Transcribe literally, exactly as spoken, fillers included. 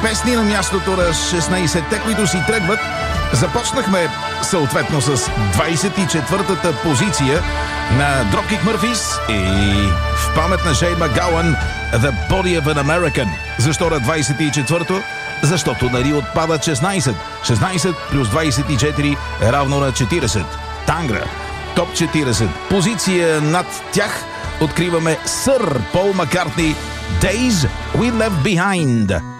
Песни на мястото на шестнайсетте, които си тръгват. Започнахме съответно с двайсет и четвъртата позиция на Dropkick Murphys и в памет на Шейн Макгауън The Body of an American. Защо на двайсет и четвърто? Защото нали отпадат шестнайсет. шестнайсет плюс двайсет и четири е равно на четирийсет. Тангра. Топ четирийсет. Позиция над тях откриваме Сър Пол Маккартни Days We Left Behind.